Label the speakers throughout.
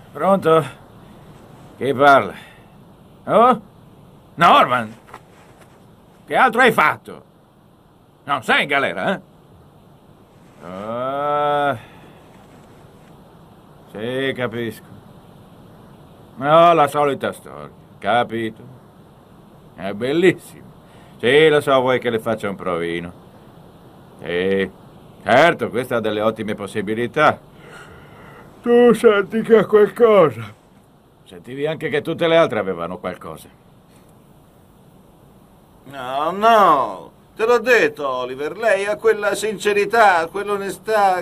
Speaker 1: Pronto? Chi parla? Oh? Norman? Che altro hai fatto? Non sei in galera, eh? Sì, capisco. No, la solita storia, capito? È bellissimo. Sì, lo so, vuoi che le faccia un provino. Sì, certo, questa ha delle ottime possibilità. Tu senti che ha qualcosa. Sentivi anche che tutte le altre avevano qualcosa.
Speaker 2: No, no, te l'ho detto, Oliver, lei ha quella sincerità, quell'onestà.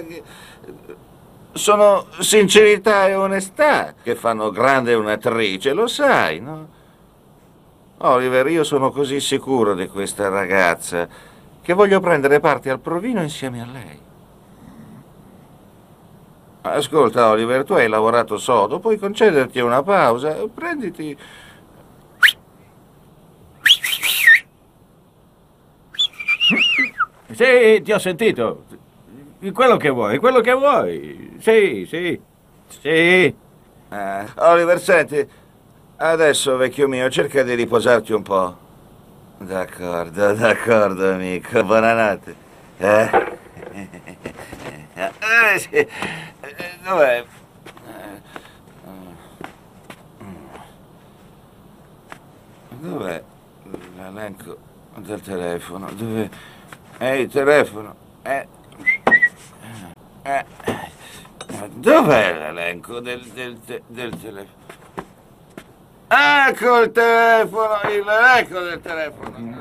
Speaker 2: Sono sincerità e onestà che fanno grande un'attrice, lo sai, no? Oliver, io sono così sicuro di questa ragazza che voglio prendere parte al provino insieme a lei. Ascolta, Oliver, tu hai lavorato sodo, puoi concederti una pausa, prenditi.
Speaker 1: Sì, ti ho sentito. Quello che vuoi, quello che vuoi. Sì, sì, sì.
Speaker 2: Oliver, senti, adesso, vecchio mio, cerca di riposarti un po'. D'accordo, amico. Buonanotte. Sì. Dov'è? Dov'è l'elenco del telefono? Dove? Il telefono? Eh, Dov'è l'elenco del telefono? Ecco il telefono, l'elenco del telefono.